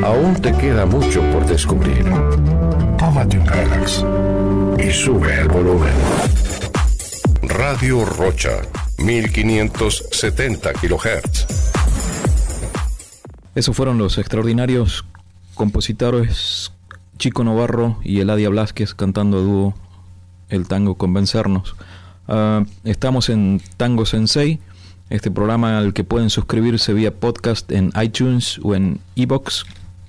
Aún te queda mucho por descubrir. Tómate un relax y sube el volumen. Radio Rocha, 1570 kHz. Esos fueron los extraordinarios compositores Chico Novarro y Eladia Blázquez cantando a dúo el tango Convencernos. Estamos en Tango Sensei, este programa al que pueden suscribirse vía podcast en iTunes o en iVoox,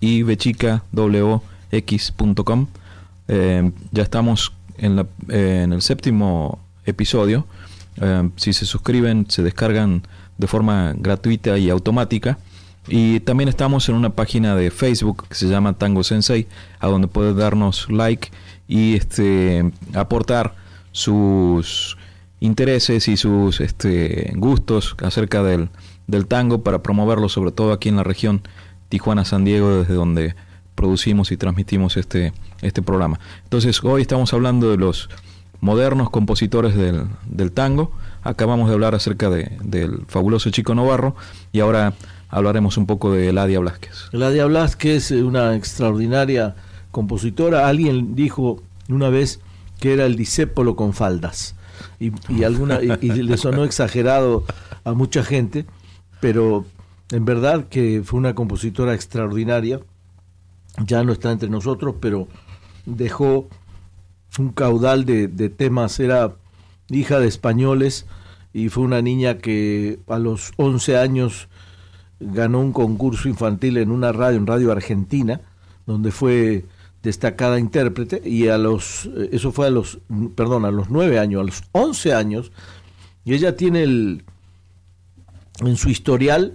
ivchicawox.com. Ya estamos en el 7º episodio. Si se suscriben, se descargan de forma gratuita y automática. Y también estamos en una página de Facebook que se llama Tango Sensei, a donde pueden darnos like y aportar sus intereses y sus gustos acerca del tango para promoverlo, sobre todo aquí en la región Tijuana-San Diego, desde donde producimos y transmitimos este programa. Entonces, hoy estamos hablando de los modernos compositores del tango. Acabamos de hablar acerca del fabuloso Chico Novarro y ahora hablaremos un poco de Eladia Blázquez. Eladia Blázquez, una extraordinaria compositora. Alguien dijo una vez que era el discépolo con faldas y le sonó exagerado a mucha gente, pero en verdad que fue una compositora extraordinaria. Ya no está entre nosotros, pero dejó un caudal de temas. Era hija de españoles y fue una niña que a los 11 años ganó un concurso infantil en Radio Argentina, donde fue destacada intérprete, y eso fue a los 9 años, a los 11 años, y ella tiene en su historial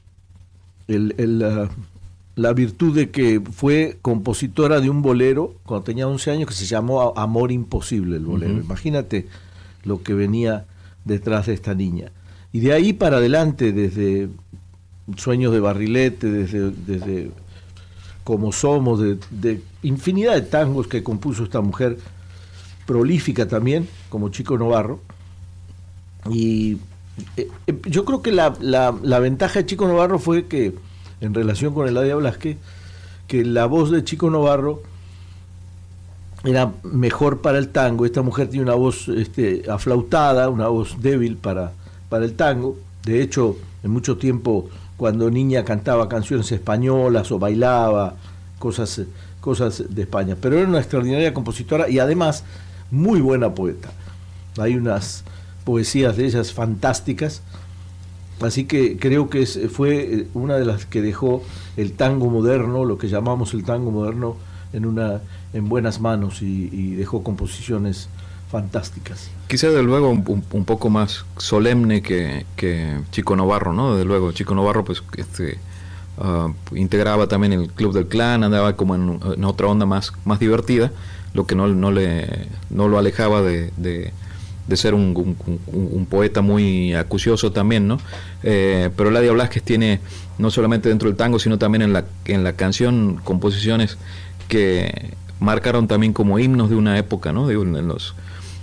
la virtud de que fue compositora de un bolero cuando tenía 11 años que se llamó Amor Imposible, el bolero. Uh-huh. Imagínate lo que venía detrás de esta niña. Y de ahí para adelante, desde Sueños de Barrilete, desde Como Somos, de infinidad de tangos que compuso esta mujer, prolífica también, como Chico Novarro. Y yo creo que la ventaja de Chico Novarro fue que, en relación con Eladia Blázquez, que la voz de Chico Novarro era mejor para el tango. Esta mujer tiene una voz aflautada, una voz débil para el tango. De hecho, en mucho tiempo, cuando niña cantaba canciones españolas o bailaba cosas de España. Pero era una extraordinaria compositora y además muy buena poeta. Hay unas poesías de ellas fantásticas. Así que creo que fue una de las que dejó el tango moderno, lo que llamamos el tango moderno, en buenas manos y dejó composiciones fantásticas. Quizá de luego un poco más solemne que Chico Novarro, ¿no? De luego Chico Novarro pues integraba también el Club del Clan, andaba como en otra onda más divertida, lo que no lo alejaba de ser un poeta muy acucioso también, ¿no? Pero Eladia Blázquez tiene, no solamente dentro del tango, sino también en la canción, composiciones que marcaron también como himnos de una época, ¿no? Digo, en los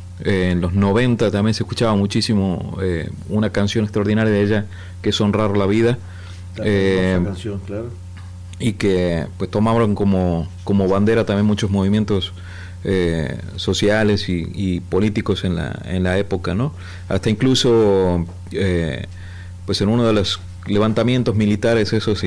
90 también se escuchaba muchísimo una canción extraordinaria de ella, que es Honrar la Vida. Canción, claro. Y que pues tomaron como bandera también muchos movimientos sociales y políticos en la época, ¿no? Hasta incluso pues en uno de los levantamientos militares esos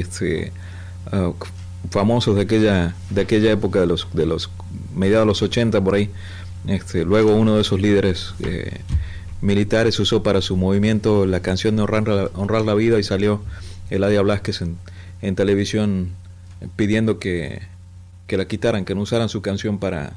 famosos de aquella época, de los mediados de los 80 por ahí, luego uno de esos líderes militares usó para su movimiento la canción de Honrar la Vida, y salió Eladia Blázquez en televisión pidiendo que la quitaran, que no usaran su canción para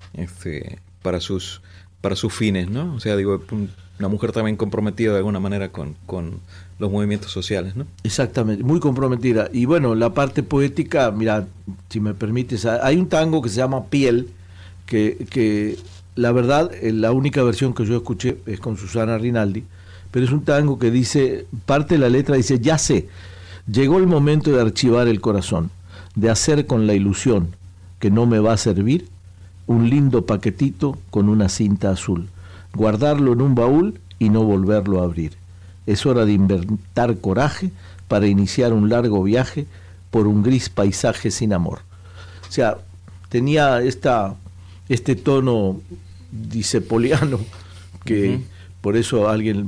sus fines, ¿no? O sea, digo, una mujer también comprometida de alguna manera con los movimientos sociales, ¿no? Exactamente, muy comprometida. Y bueno, la parte poética, mira, si me permites, hay un tango que se llama Piel, que la verdad, la única versión que yo escuché es con Susana Rinaldi, pero es un tango que dice, parte de la letra dice: ya sé, llegó el momento de archivar el corazón, de hacer con la ilusión que no me va a servir un lindo paquetito con una cinta azul, guardarlo en un baúl y no volverlo a abrir. Es hora de inventar coraje para iniciar un largo viaje por un gris paisaje sin amor. O sea, tenía este tono dicepoliano que por eso alguien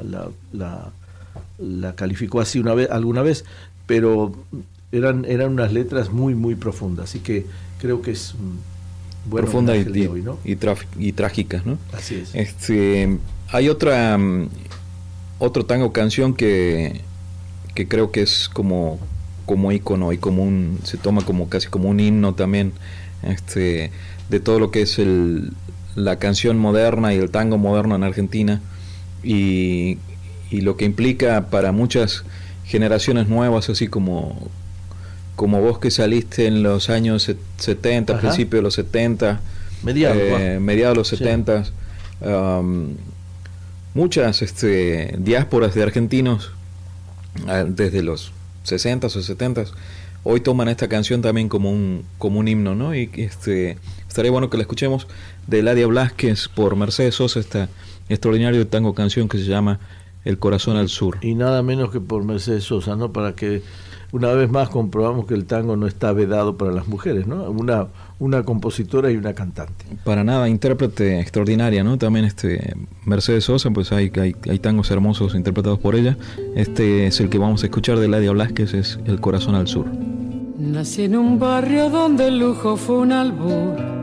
la calificó así alguna vez, pero eran unas letras muy, muy profundas, así que creo que es bueno profunda hoy, ¿no? y trágicas, ¿no? Así es. Hay otro tango canción que creo que es como ícono y se toma como casi como un himno también, de todo lo que es la canción moderna y el tango moderno en Argentina, y lo que implica para muchas generaciones nuevas, así como vos que saliste en los años 70, Ajá. principios de los 70, mediados de los 70, sí. Muchas diásporas de argentinos desde los 60 o 70 hoy toman esta canción también como un himno, ¿no? Y estaría bueno que la escuchemos, de Eladia Blasquez por Mercedes Sosa, esta extraordinaria tango canción que se llama El Corazón al Sur. Y nada menos que por Mercedes Sosa, ¿no? Para que una vez más comprobamos que el tango no está vedado para las mujeres, ¿no? Una compositora y una cantante. Para nada, intérprete extraordinaria, ¿no? También Mercedes Sosa, pues hay tangos hermosos interpretados por ella. Este es el que vamos a escuchar de Eladia Blasquez, es El Corazón al Sur. Nací en un barrio donde el lujo fue un albur.